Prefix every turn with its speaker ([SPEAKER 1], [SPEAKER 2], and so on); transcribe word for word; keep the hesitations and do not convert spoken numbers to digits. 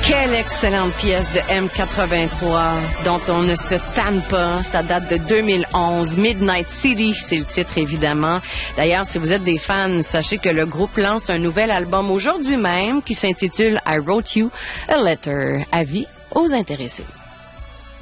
[SPEAKER 1] Quelle excellente pièce de M quatre-vingt-trois dont on ne se tanne pas. Ça date de deux mille onze. Midnight City, c'est le titre évidemment. D'ailleurs, si vous êtes des fans, sachez que le groupe lance un nouvel album aujourd'hui même qui s'intitule I Wrote You a Letter. Avis aux intéressés.